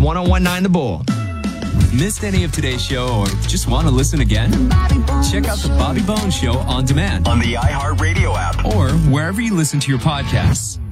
1019 The Bull. Missed any of today's show or just want to listen again? Check out The Bobby Bones Show on demand on the iHeartRadio app or wherever you listen to your podcasts.